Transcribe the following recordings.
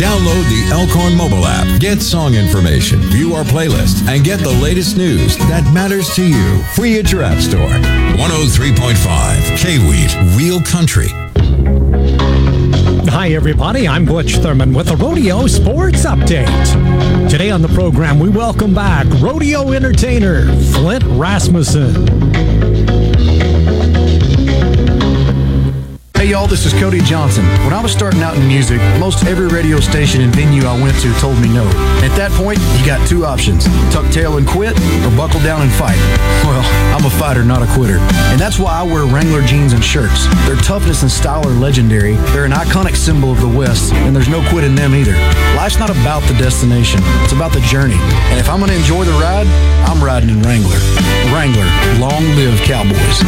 Download the Elkhorn mobile app, get song information, view our playlist, and get the latest news that matters to you. Free at your app store. 103.5 K-Wheat, Real Country. Hi, everybody. I'm Butch Thurman with the Rodeo Sports Update. Today on the program, we welcome back rodeo entertainer Flint Rasmussen. Hey y'all, this is Cody Johnson. When I was starting out in music, most every radio station and venue I went to told me no. At that point, you got two options: tuck tail and quit, or buckle down and fight. Well, I'm a fighter, not a quitter. And that's why I wear Wrangler jeans and shirts. Their toughness and style are legendary. They're an iconic symbol of the West, and there's no quit in them either. Life's not about the destination, it's about the journey. And if I'm gonna enjoy the ride, I'm riding in Wrangler. Wrangler, long live Cowboys.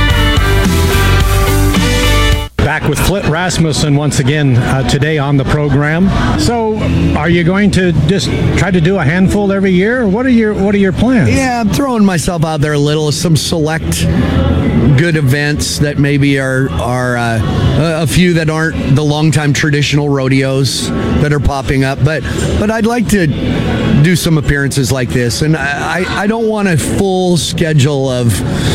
Back with Flint Rasmussen once again today on the program. So, are you going to just try to do a handful every year, or what are your plans? Yeah, I'm throwing myself out there a little. Some select good events that maybe are a few that aren't the longtime traditional rodeos that are popping up. But I'd like to do some appearances like this, and I don't want a full schedule of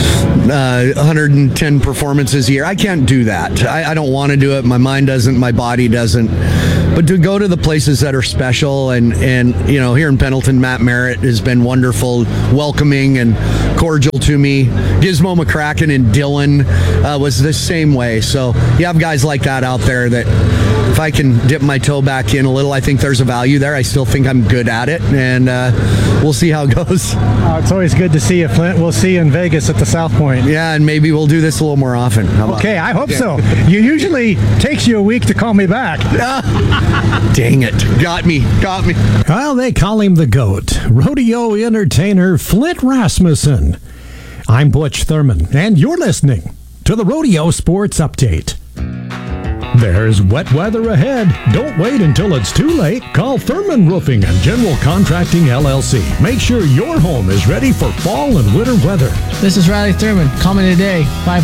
110 performances a year. I can't do that. I don't want to do it. My mind doesn't. My body doesn't. But to go to the places that are special, and you know, here in Pendleton, Matt Merritt has been wonderful, welcoming and cordial to me. Gizmo McCracken and Dylan was the same way. So you have guys like that out there that if I can dip my toe back in a little, I think there's a value there. I still think I'm good at it, and we'll see how it goes. It's always good to see you, Flint. We'll see you in Vegas at the South Point. Yeah, and maybe we'll do this a little more often. Okay, I hope so. You usually takes you a week to call me back. Dang it. Got me. Well, they call him the GOAT, rodeo entertainer Flint Rasmussen. I'm Butch Thurman, and you're listening to the Rodeo Sports Update. There's wet weather ahead. Don't wait until it's too late. Call Thurman Roofing and General Contracting, LLC. Make sure your home is ready for fall and winter weather. This is Riley Thurman. Call me today,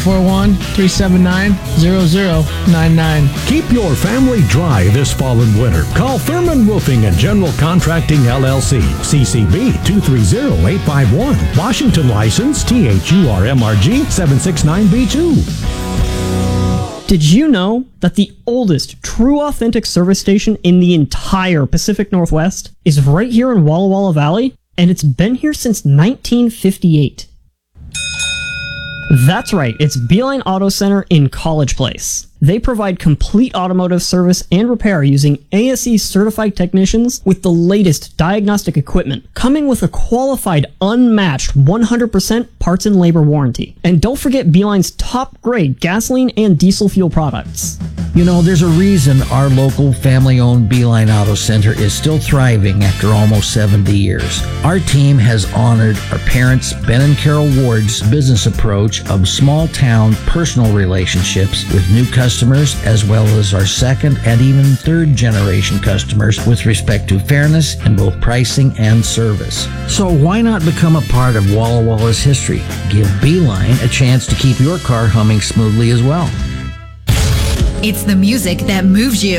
541-379-0099. Keep your family dry this fall and winter. Call Thurman Roofing and General Contracting, LLC. CCB 230851. Washington license THURMRG 769B2. Did you know that the oldest true authentic service station in the entire Pacific Northwest is right here in Walla Walla Valley? And it's been here since 1958. That's right, it's Beeline Auto Center in College Place. They provide complete automotive service and repair using ASE certified technicians with the latest diagnostic equipment, coming with a qualified, unmatched 100% parts and labor warranty. And don't forget Beeline's top grade gasoline and diesel fuel products. You know, there's a reason our local family-owned Beeline Auto Center is still thriving after almost 70 years. Our team has honored our parents, Ben and Carol Ward's business approach of small-town personal relationships with new customers, as well as our second and even third generation customers with respect to fairness in both pricing and service. So why not become a part of Walla Walla's history? Give Beeline a chance to keep your car humming smoothly as well. It's the music that moves you.